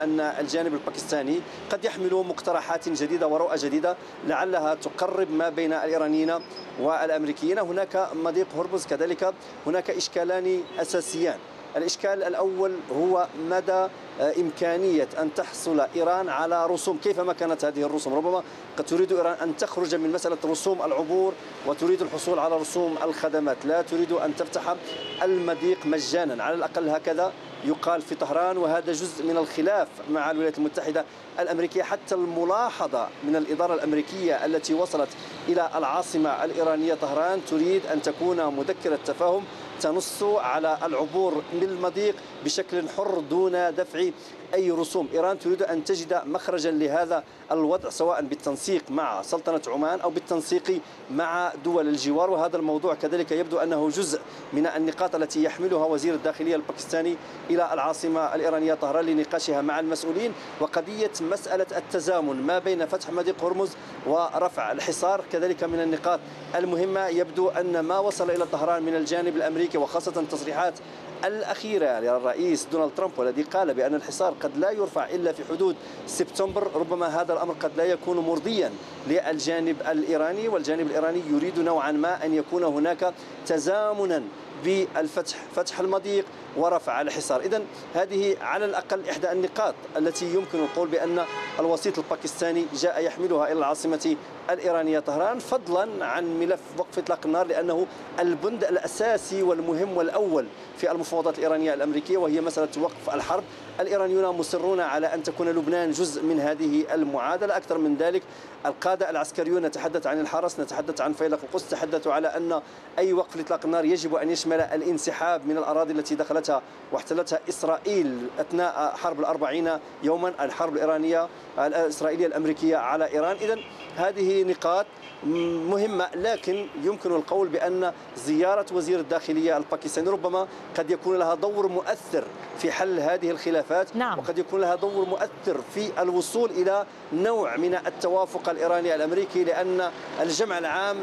أن الجانب الباكستاني قد يحمل مقترحات جديدة ورؤى جديدة لعلها تقرب ما بين الإيرانيين والأمريكيين. هناك مضيق هرمز، كذلك هناك إشكالان أساسيان. الإشكال الأول هو مدى إمكانية أن تحصل إيران على رسوم، كيفما كانت هذه الرسوم. ربما قد تريد إيران أن تخرج من مسألة رسوم العبور وتريد الحصول على رسوم الخدمات، لا تريد أن تفتح المضيق مجانا، على الأقل هكذا يقال في طهران، وهذا جزء من الخلاف مع الولايات المتحدة الأمريكية. حتى الملاحظة من الإدارة الأمريكية التي وصلت إلى العاصمة الإيرانية طهران تريد أن تكون مذكرة تفاهم تنص على العبور من المضيق بشكل حر دون دفع أي رسوم. إيران تريد أن تجد مخرجا لهذا الوضع، سواء بالتنسيق مع سلطنة عمان أو بالتنسيق مع دول الجوار، وهذا الموضوع كذلك يبدو أنه جزء من النقاط التي يحملها وزير الداخلية الباكستاني إلى العاصمة الإيرانية طهران لنقاشها مع المسؤولين. وقضية مسألة التزامن ما بين فتح مضيق هرمز ورفع الحصار كذلك من النقاط المهمة. يبدو أن ما وصل إلى طهران من الجانب الأمريكي، وخاصة التصريحات الأخيرة للرئيس دونالد ترامب والذي قال بأن الحصار قد لا يرفع إلا في حدود سبتمبر، ربما هذا الأمر قد لا يكون مرضيا للجانب الإيراني، والجانب الإيراني يريد نوعا ما أن يكون هناك تزامنا بالفتح، فتح المضيق ورفع الحصار. إذن هذه على الأقل إحدى النقاط التي يمكن القول بأن الوسيط الباكستاني جاء يحملها إلى العاصمة الإيرانية طهران، فضلا عن ملف وقف إطلاق النار، لأنه البند الأساسي والمهم والأول في المفاوضات الإيرانية الأمريكية، وهي مسألة وقف الحرب. الإيرانيون مصرون على أن تكون لبنان جزء من هذه المعادلة. أكثر من ذلك، القادة العسكريون، نتحدث عن الحرس، نتحدث عن فيلق القدس، تحدثوا على أن أي وقف لإطلاق النار يجب أن يشمل الانسحاب من الأراضي التي دخلتها واحتلتها إسرائيل أثناء حرب الأربعين يوما، الحرب الإسرائيلية الأمريكية على إيران. إذن هذه نقاط مهمة، لكن يمكن القول بأن زيارة وزير الداخلية الباكستاني ربما قد يكون لها دور مؤثر في حل هذه الخلافات. نعم. وقد يكون لها دور مؤثر في الوصول إلى نوع من التوافق الإيراني الأمريكي، لأن الجمع العام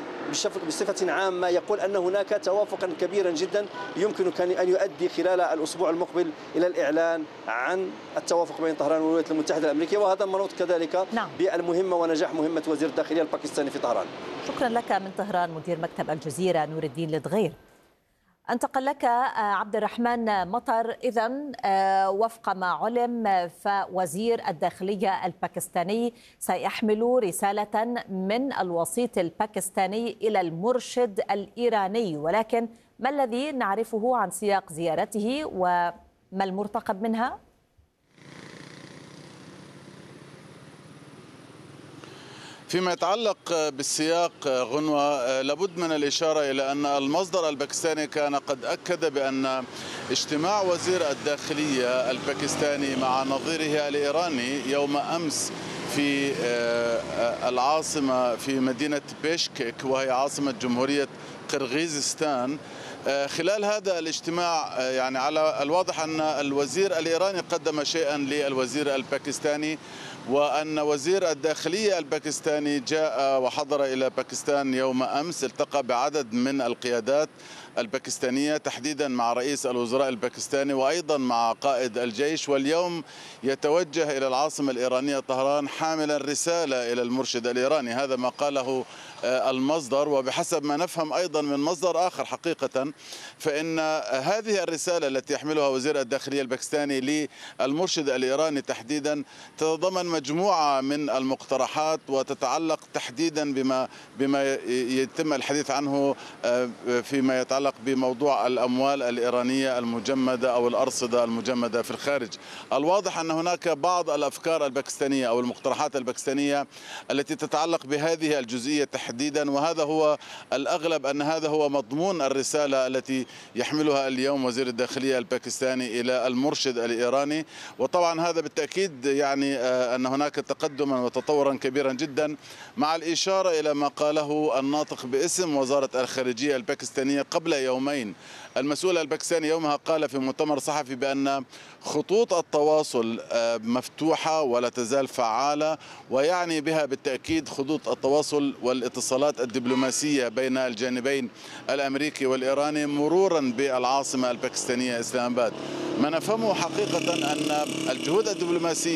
بصفة عامة يقول أن هناك توافقا كبيرا جدا يمكن أن يؤدي خلال الأسبوع المقبل إلى الإعلان عن التوافق بين طهران والولايات المتحدة الأمريكية، وهذا منوط كذلك نعم. بالمهمة ونجاح مهمة وزير الداخلية الباكستاني في طهران. شكرا لك من طهران مدير مكتب الجزيرة نور الدين لدغير. انتقل لك عبد الرحمن مطر. إذن وفق ما علم فوزير الداخلية الباكستاني سيحمل رسالة من الوسيط الباكستاني إلى المرشد الإيراني، ولكن ما الذي نعرفه عن سياق زيارته وما المرتقب منها؟ فيما يتعلق بالسياق غنوة، لابد من الإشارة إلى أن المصدر الباكستاني كان قد أكد بأن اجتماع وزير الداخلية الباكستاني مع نظيره الإيراني يوم أمس في العاصمة في مدينة بيشكك، وهي عاصمة جمهورية قرغيزستان. خلال هذا الاجتماع يعني على الواضح أن الوزير الإيراني قدم شيئا للوزير الباكستاني، وأن وزير الداخلية الباكستاني جاء وحضر إلى باكستان يوم أمس، التقى بعدد من القيادات الباكستانية تحديدا مع رئيس الوزراء الباكستاني وأيضا مع قائد الجيش، واليوم يتوجه إلى العاصمة الإيرانية طهران حاملا رسالة إلى المرشد الإيراني. هذا ما قاله المصدر، وبحسب ما نفهم أيضا من مصدر آخر حقيقة فإن هذه الرسالة التي يحملها وزير الداخلية الباكستاني للمرشد الإيراني تحديدا تتضمن مجموعة من المقترحات وتتعلق تحديدا بما يتم الحديث عنه فيما يتعلق بموضوع الأموال الإيرانية المجمدة أو الأرصدة المجمدة في الخارج. الواضح أن هناك بعض الأفكار الباكستانية أو المقترحات الباكستانية التي تتعلق بهذه الجزئية تحديدا، وهذا هو الأغلب أن هذا هو مضمون الرسالة التي يحملها اليوم وزير الداخلية الباكستاني إلى المرشد الإيراني. وطبعا هذا بالتأكيد يعني أن هناك تقدما وتطورا كبيرا جدا، مع الإشارة إلى ما قاله الناطق باسم وزارة الخارجية الباكستانية قبل يومين. المسؤول الباكستاني يومها قال في مؤتمر صحفي بأن خطوط التواصل مفتوحة ولا تزال فعالة، ويعني بها بالتأكيد خطوط التواصل والاتصالات الدبلوماسية بين الجانبين الأمريكي والإيراني مرورا بالعاصمة الباكستانية إسلام آباد. ما نفهمه حقيقة أن الجهود الدبلوماسية